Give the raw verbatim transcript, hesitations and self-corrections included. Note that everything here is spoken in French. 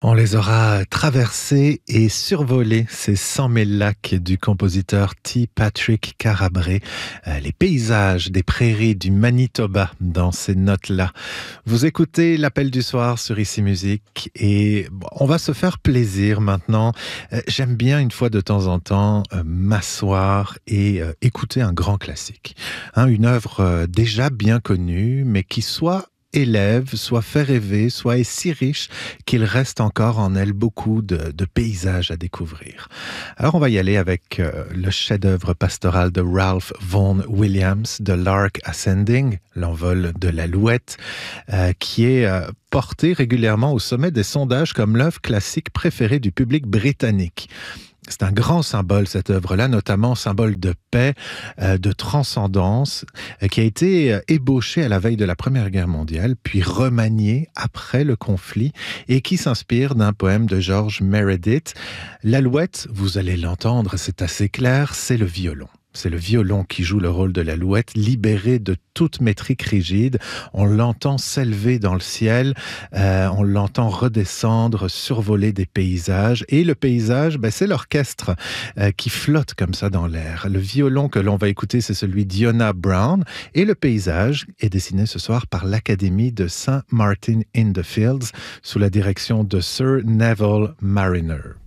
On les aura traversés et survolés, ces cent mille lacs du compositeur T. Patrick Carabré, euh, les paysages des prairies du Manitoba dans ces notes-là. Vous écoutez l'appel du soir sur Ici Musique et bon, on va se faire plaisir maintenant. Euh, j'aime bien une fois de temps en temps euh, m'asseoir et euh, écouter un grand classique. Hein, une œuvre euh, déjà bien connue, mais qui soit élève, soit fait rêver, soit est si riche qu'il reste encore en elle beaucoup de, de paysages à découvrir. Alors on va y aller avec euh, le chef-d'œuvre pastoral de Ralph Vaughan Williams, The Lark Ascending, l'envol de l'alouette, euh, qui est euh, porté régulièrement au sommet des sondages comme l'œuvre classique préférée du public britannique. C'est un grand symbole, cette œuvre-là, notamment symbole de paix, euh, de transcendance, euh, qui a été euh, ébauché à la veille de la Première Guerre mondiale, puis remanié après le conflit, et qui s'inspire d'un poème de George Meredith. L'alouette, vous allez l'entendre, c'est assez clair, c'est le violon. C'est le violon qui joue le rôle de l'alouette, libéré de toute métrique rigide. On l'entend s'élever dans le ciel, euh, on l'entend redescendre, survoler des paysages. Et le paysage, ben, c'est l'orchestre euh, qui flotte comme ça dans l'air. Le violon que l'on va écouter, c'est celui d'Iona Brown. Et le paysage est dessiné ce soir par l'Académie de Saint Martin in the Fields, sous la direction de Sir Neville Marriner.